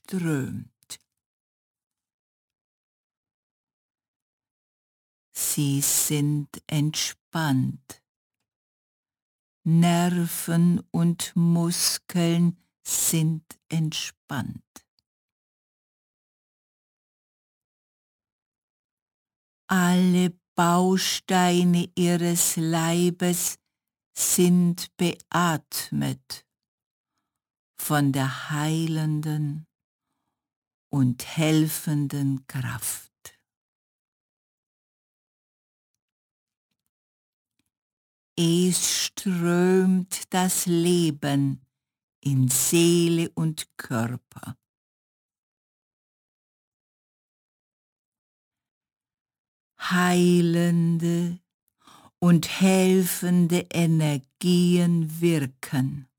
strömt. Sie sind entspannt. Nerven und Muskeln sind entspannt. Alle Bausteine ihres Leibes sind beatmet von der heilenden und helfenden Kraft. Es strömt das Leben in Seele und Körper. Heilende und helfende Energien wirken.